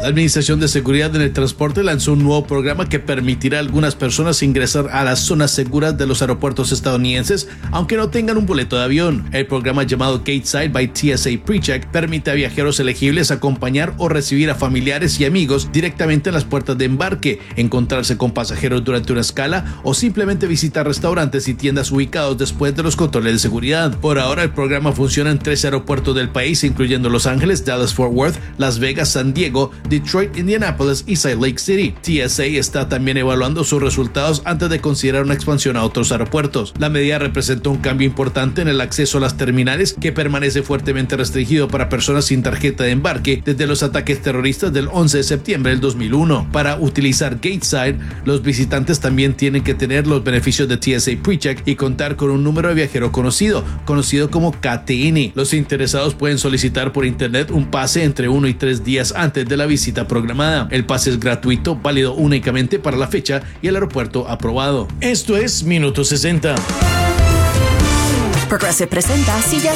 La Administración de Seguridad en el Transporte lanzó un nuevo programa que permitirá a algunas personas ingresar a las zonas seguras de los aeropuertos estadounidenses, aunque no tengan un boleto de avión. El programa llamado Gateside by TSA PreCheck permite a viajeros elegibles acompañar o recibir a familiares y amigos directamente en las puertas de embarque, encontrarse con pasajeros durante una escala o simplemente visitar restaurantes y tiendas ubicados después de los controles de seguridad. Por ahora, el programa funciona en 3 aeropuertos del país, incluyendo Los Ángeles, Dallas-Fort Worth, Las Vegas, San Diego, Detroit, Indianapolis y Salt Lake City. TSA está también evaluando sus resultados antes de considerar una expansión a otros aeropuertos. La medida representa un cambio importante en el acceso a las terminales, que permanece fuertemente restringido para personas sin tarjeta de embarque desde los ataques terroristas del 11 de septiembre del 2001. Para utilizar Gateside, los visitantes también tienen que tener los beneficios de TSA PreCheck y contar con un número de viajero conocido como KTN. Los interesados pueden solicitar por internet un pase entre 1 y 3 días antes de la visita programada. El pase es gratuito, válido únicamente para la fecha y el aeropuerto aprobado. Esto es Minuto 60. Progressive presenta sillas